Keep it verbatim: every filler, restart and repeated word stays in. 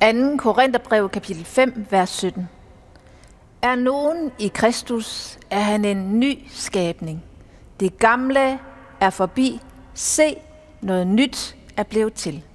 anden Korintherbrev, kapitel fem, vers sytten. Er nogen i Kristus, er han en ny skabning. Det gamle er forbi. Se, noget nyt er blevet til.